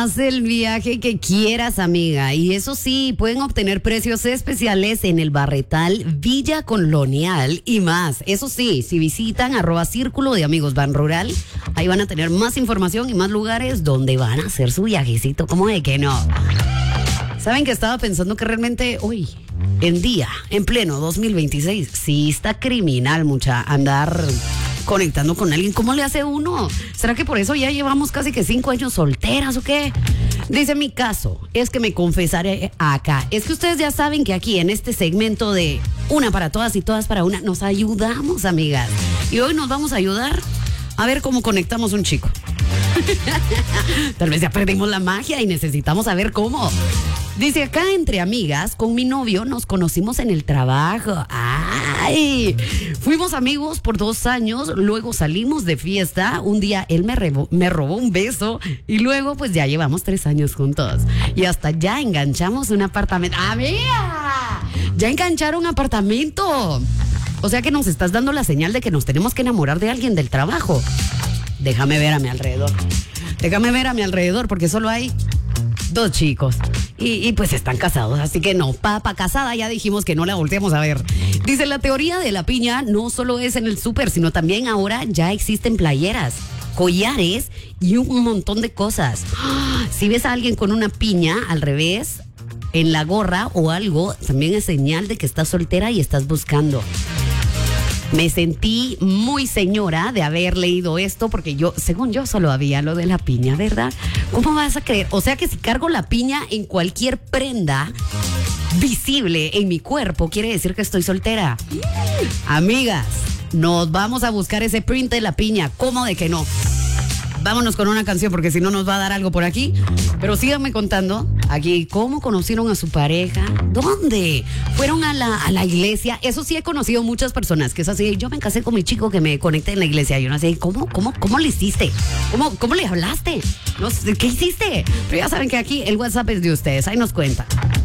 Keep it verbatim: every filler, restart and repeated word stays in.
Haz el viaje que quieras, amiga. Y eso sí, pueden obtener precios especiales en el Barretal, Villa Colonial y más. Eso sí, si visitan arroba Círculo de Amigos Ban Rural, ahí van a tener más información y más lugares donde van a hacer su viajecito. ¿Cómo de que no? ¿Saben que estaba pensando que realmente hoy, en día, en pleno dos mil veintiséis, sí está criminal, mucha, andar conectando con alguien? ¿Cómo le hace uno? ¿Será que por eso ya llevamos casi que cinco años solteras o qué? Dice, mi caso es que me confesaré acá. Es que ustedes ya saben que aquí en este segmento de una para todas y todas para una, nos ayudamos, amigas. Y hoy nos vamos a ayudar a ver cómo conectamos un chico. Tal vez ya perdimos la magia y necesitamos saber cómo. Dice, acá entre amigas, con mi novio nos conocimos en el trabajo. ¡Ay! Fuimos amigos por dos años, luego salimos de fiesta. Un día él me, rebo- me robó un beso y luego pues ya llevamos tres años juntos. Y hasta ya enganchamos un apartamento. ¡Amiga! Ya engancharon apartamento. O sea que nos estás dando la señal de que nos tenemos que enamorar de alguien del trabajo. Déjame ver a mi alrededor. Déjame ver a mi alrededor porque solo hay dos chicos. Y, y pues están casados, así que no, papa casada ya dijimos que no la volteamos a ver. Dice, la teoría de la piña no solo es en el súper, sino también ahora ya existen playeras, collares y un montón de cosas. Si ves a alguien con una piña al revés en la gorra o algo, también es señal de que estás soltera y estás buscando. Me sentí muy señora de haber leído esto porque yo, según yo, solo había lo de la piña, ¿verdad? ¿Cómo vas a creer? O sea que si cargo la piña en cualquier prenda visible en mi cuerpo, quiere decir que estoy soltera. Amigas, nos vamos a buscar ese print de la piña. ¿Cómo de que no? Vámonos con una canción porque si no nos va a dar algo por aquí. Pero síganme contando aquí cómo conocieron a su pareja. ¿Dónde? Fueron a la, a la iglesia. Eso sí, he conocido muchas personas que es así. Yo me casé con mi chico que me conecté en la iglesia. Yo no sé, ¿cómo, cómo, cómo le hiciste? ¿Cómo, cómo le hablaste? No sé, ¿qué hiciste? Pero ya saben que aquí el WhatsApp es de ustedes. Ahí nos cuenta.